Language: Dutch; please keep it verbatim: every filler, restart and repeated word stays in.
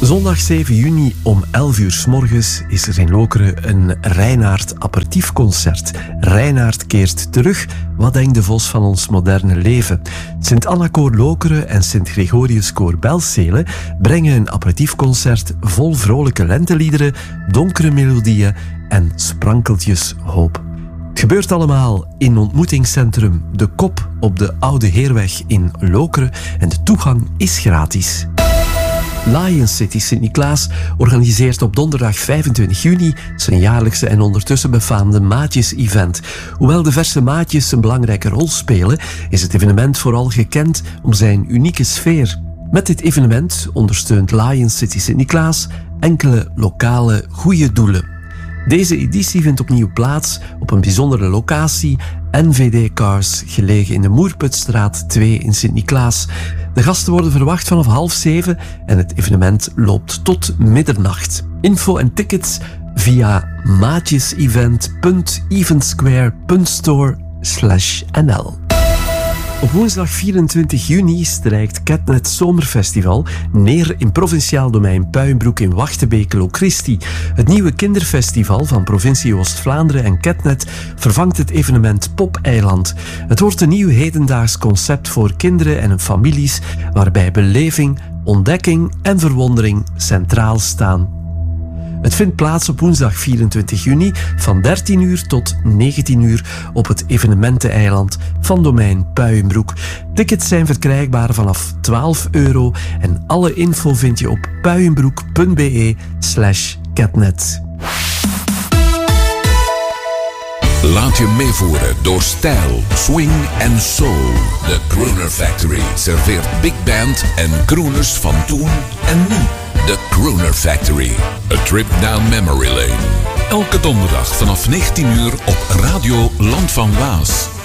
Zondag zeven juni om elf uur 's morgens is er in Lokeren een Reinaard aperitiefconcert. Reinaard keert terug. Wat denkt de Vos van ons moderne leven? Sint-Anna-koor Lokeren en Sint-Gregorius-koor Belzele brengen een aperitiefconcert vol vrolijke lenteliederen, donkere melodieën en sprankeltjes hoop. Het gebeurt allemaal in ontmoetingscentrum De Kop op de Oude Heerweg in Lokeren en de toegang is gratis. Lion City Sint-Niklaas organiseert op donderdag vijfentwintig juni zijn jaarlijkse en ondertussen befaamde Maatjes-event. Hoewel de verse maatjes een belangrijke rol spelen, is het evenement vooral gekend om zijn unieke sfeer. Met dit evenement ondersteunt Lion City Sint-Niklaas enkele lokale goede doelen. Deze editie vindt opnieuw plaats op een bijzondere locatie, N V D Cars, gelegen in de Moerputstraat twee in Sint-Niklaas. De gasten worden verwacht vanaf half zeven en het evenement loopt tot middernacht. Info en tickets via maatjesevent punt eventsquare punt store slash n l. Op woensdag vierentwintig juni strijkt Catnet Zomerfestival neer in provinciaal domein Puijenbroek in Wachtenbeek-Lochristi. Het nieuwe kinderfestival van provincie Oost-Vlaanderen en Catnet vervangt het evenement Popeiland. Het wordt een nieuw hedendaags concept voor kinderen en hun families, waarbij beleving, ontdekking en verwondering centraal staan. Het vindt plaats op woensdag vierentwintig juni van dertien uur tot negentien uur op het evenementeneiland van domein Puijenbroek. Tickets zijn verkrijgbaar vanaf twaalf euro en alle info vind je op puijenbroek.be slash catnet. Laat je meevoeren door stijl, swing en soul. De Crooner Factory serveert big band en crooners van toen en nu. The Crooner Factory. A trip down memory lane. Elke donderdag vanaf negentien uur op Radio Land van Waas.